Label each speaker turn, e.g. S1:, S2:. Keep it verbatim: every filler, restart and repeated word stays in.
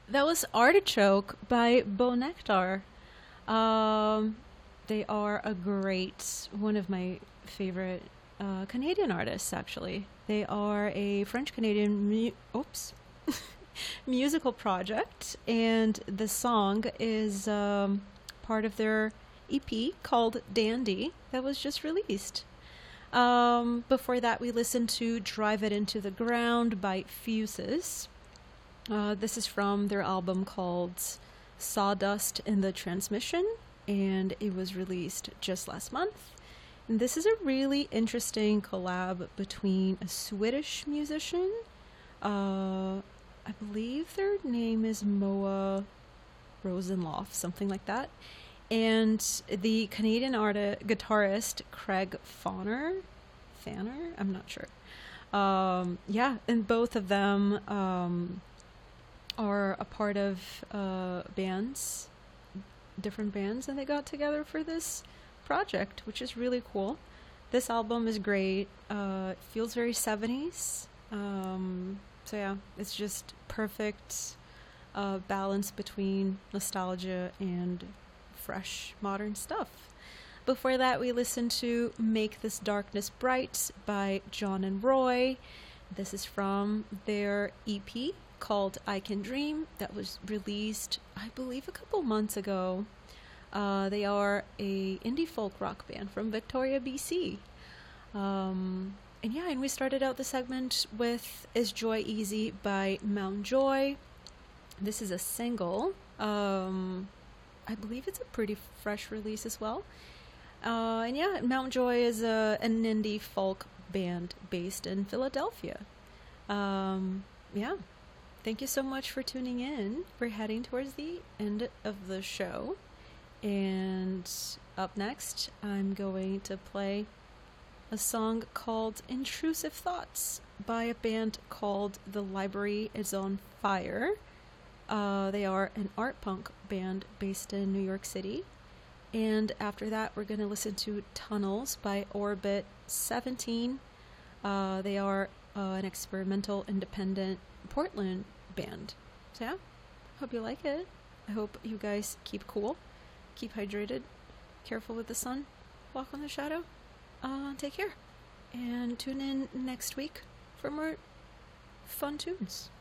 S1: That was Artichoke by Bo Nectar. Um, they are a great, one of my favorite uh, Canadian artists, actually. They are a French Canadian, mu- oops, musical project, and the song is um, part of their E P called Dandy that was just released. Um, before that, we listened to Drive It Into the Ground by Fuses. Uh, this is from their album called Sawdust in the Transmission, and it was released just last month. And this is a really interesting collab between a Swedish musician. Uh, I believe their name is Moa Rosenloff, something like that. And the Canadian artist, guitarist Craig Fanner. Fanner? I'm not sure. Um, yeah, and both of them um, are a part of uh, bands, different bands, and they got together for this project, which is really cool. This album is great. Uh, it feels very seventies. Um, so yeah, it's just perfect uh, balance between nostalgia and fresh modern stuff. Before that, we listened to Make This Darkness Bright by John and Roy. This is from their E P called I Can Dream that was released, I believe, a couple months ago. Uh, they are a indie folk rock band from Victoria, B C. Um, and yeah, and we started out the segment with Is Joy Easy by Mount Joy. This is a single. Um, I believe it's a pretty fresh release as well. Uh, and yeah, Mount Joy is a, an indie folk band based in Philadelphia. Um, yeah. Thank you so much for tuning in. We're heading towards the end of the show. And up next, I'm going to play a song called Intrusive Thoughts by a band called The Library Is on Fire. Uh, they are an art punk band based in New York City. And after that, we're going to listen to Tunnels by Orbit seventeen. Uh, they are uh, an experimental, independent Portland band. So yeah, hope you like it. I hope you guys keep cool, keep hydrated, careful with the sun, walk on the shadow. Uh, take care. And tune in next week for more fun tunes.